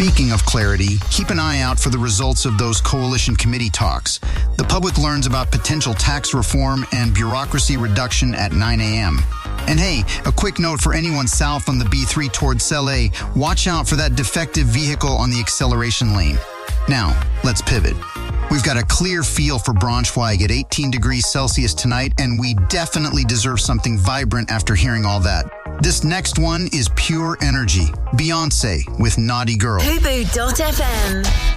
Speaking of clarity, keep an eye out for the results of those coalition committee talks. The public learns about potential tax reform and bureaucracy reduction at 9 a.m. And hey, a quick note for anyone south on the B3 towards Cell A, watch out for that defective vehicle on the acceleration lane. Now, let's pivot. We've got a clear feel for Braunschweig at 18 degrees Celsius tonight, and we definitely deserve something vibrant after hearing all that. This next one is pure energy. Beyonce with Naughty Girl. Fubu.fm